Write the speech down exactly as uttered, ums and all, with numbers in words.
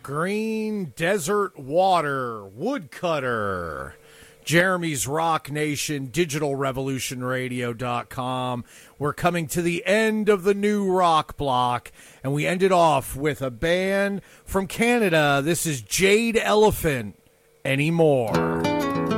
Green Desert Water, Woodcutter, Jeremy's Rock Nation, digital revolution radio dot com. We're coming to the end of the new rock block, and we ended off with a band from Canada. This is Jade Elephant, Anymore.